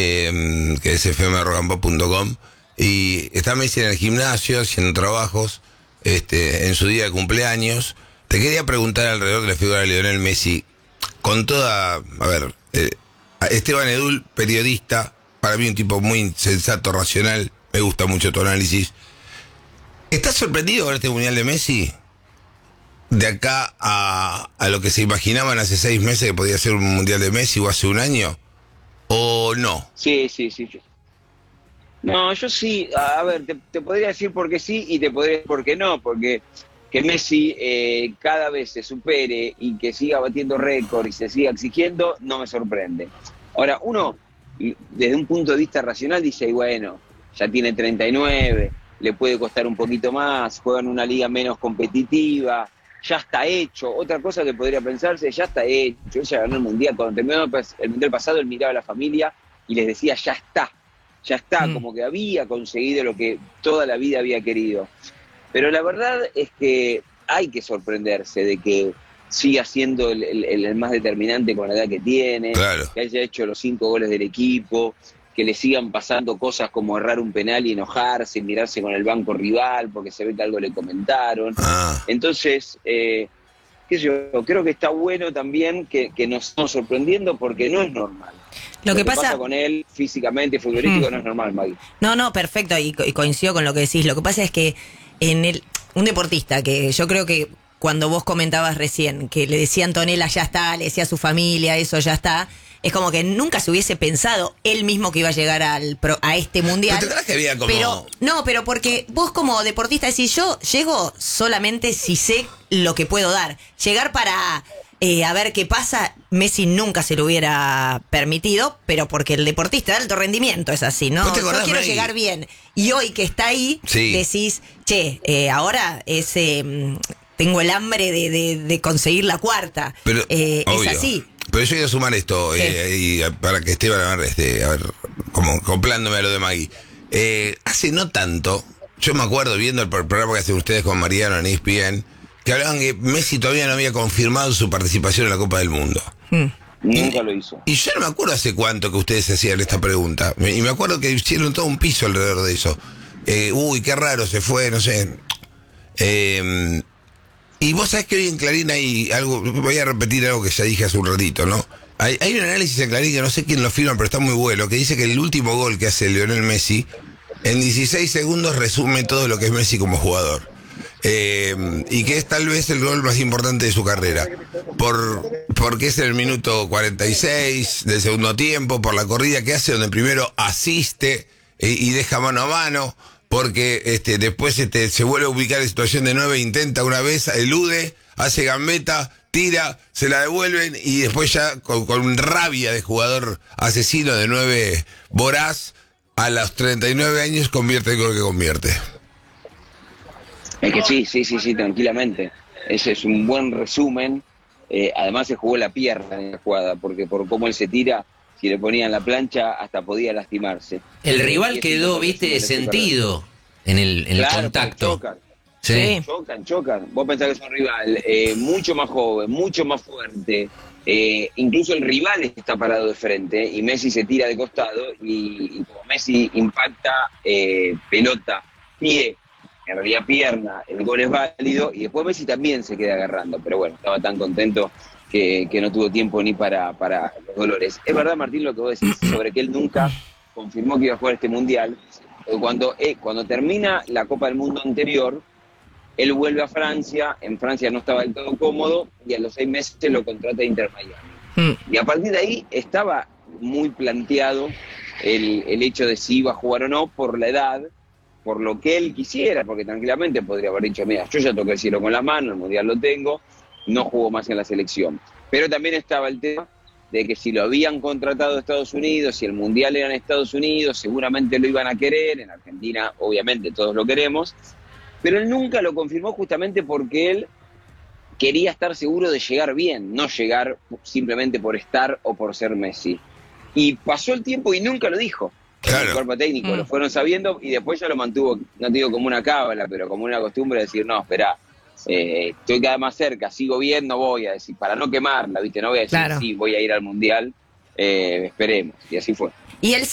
que es fmrocampos.com, y está Messi en el gimnasio haciendo trabajos en su día de cumpleaños. Te quería preguntar alrededor de la figura de Lionel Messi, con toda, a ver, Esteban Edul, periodista, para mí un tipo muy sensato, racional, me gusta mucho tu análisis. ¿Estás sorprendido con este Mundial de Messi? De acá a lo que se imaginaban hace 6 meses que podía ser un Mundial de Messi, o hace un año, ¿o no? Sí. No, yo sí, a ver, te podría decir por qué sí y te podría decir por qué no, porque que Messi cada vez se supere y que siga batiendo récord y se siga exigiendo, no me sorprende. Ahora, uno, desde un punto de vista racional, dice, bueno, ya tiene 39, le puede costar un poquito más, juega en una liga menos competitiva, ya está hecho. Otra cosa que podría pensarse, ya está hecho, ella ganó el Mundial. Cuando terminó el Mundial pasado, él miraba a la familia y les decía, ya está, como que había conseguido lo que toda la vida había querido. Pero la verdad es que hay que sorprenderse de que siga siendo el más determinante con la edad que tiene, Claro. que haya hecho los 5 goles del equipo, que le sigan pasando cosas como errar un penal y enojarse, mirarse con el banco rival porque se ve que algo le comentaron. Entonces, qué sé yo, creo que está bueno también que nos estamos sorprendiendo porque no es normal. Lo que pasa con él físicamente, futbolístico, no es normal, Maggie. No, perfecto, y coincido con lo que decís. Lo que pasa es que un deportista, que yo creo que cuando vos comentabas recién, que le decía Antonella, ya está, le decía a su familia, eso ya está, es como que nunca se hubiese pensado él mismo que iba a llegar a este Mundial. ¿Pero te crees que había como...? Pero porque vos como deportista decís, yo llego solamente si sé lo que puedo dar. Llegar para... a ver qué pasa, Messi nunca se lo hubiera permitido, pero porque el deportista de alto rendimiento es así, ¿no? Yo quiero llegar bien. Y hoy que está ahí, decís, ahora tengo el hambre de conseguir la cuarta. Pero, es así. Pero yo quiero sumar esto, y para que Esteban, a ver, como acoplándome a lo de Maggie. Hace no tanto, yo me acuerdo viendo el programa que hacen ustedes con Mariano en ESPN, que hablaban que Messi todavía no había confirmado su participación en la Copa del Mundo. Nunca lo hizo. Y yo no me acuerdo hace cuánto que ustedes hacían esta pregunta. Y me acuerdo que hicieron todo un piso alrededor de eso. Qué raro se fue, no sé. Y vos sabés que hoy en Clarín hay algo, voy a repetir algo que ya dije hace un ratito, ¿no? Hay un análisis en Clarín que no sé quién lo firma, pero está muy bueno, que dice que el último gol que hace Lionel Messi, en 16 segundos resume todo lo que es Messi como jugador. Y que es tal vez el gol más importante de su carrera, porque es en el minuto 46 del segundo tiempo, por la corrida que hace, donde primero asiste y deja mano a mano, porque después se vuelve a ubicar en situación de 9, intenta una vez, elude, hace gambeta, tira, se la devuelven, y después ya con rabia de jugador asesino de 9 voraz, a los 39 años convierte el gol que convierte. Es que sí, tranquilamente. Ese es un buen resumen. Además se jugó la pierna en la jugada, porque por cómo él se tira, si le ponían la plancha, hasta podía lastimarse. El rival quedó, sentido en el contacto. Chocan. Vos pensás que es un rival mucho más joven, mucho más fuerte. Incluso el rival está parado de frente y Messi se tira de costado y como Messi impacta pelota, pie, en realidad pierna, el gol es válido, y después Messi también se queda agarrando, pero bueno, estaba tan contento que no tuvo tiempo ni para los dolores. Es verdad, Martín, lo que vos decís sobre que él nunca confirmó que iba a jugar este Mundial. Cuando termina la Copa del Mundo anterior, él vuelve a Francia, en Francia no estaba del todo cómodo, y a los 6 meses lo contrata Inter Miami. Y a partir de ahí estaba muy planteado el hecho de si iba a jugar o no por la edad, por lo que él quisiera, porque tranquilamente podría haber dicho, mira, yo ya toqué el cielo con la mano, el Mundial lo tengo, no jugó más en la selección. Pero también estaba el tema de que si lo habían contratado Estados Unidos, si el Mundial era en Estados Unidos, seguramente lo iban a querer, en Argentina obviamente todos lo queremos, pero él nunca lo confirmó justamente porque él quería estar seguro de llegar bien, no llegar simplemente por estar o por ser Messi. Y pasó el tiempo y nunca lo dijo. Claro. El cuerpo técnico lo fueron sabiendo y después ya lo mantuvo, no te digo como una cábala, pero como una costumbre de decir, no, espera, estoy cada vez más cerca, sigo bien, no voy a decir, para no quemarla, ¿viste? No voy a decir, sí, voy a ir al Mundial, esperemos, y así fue. Y él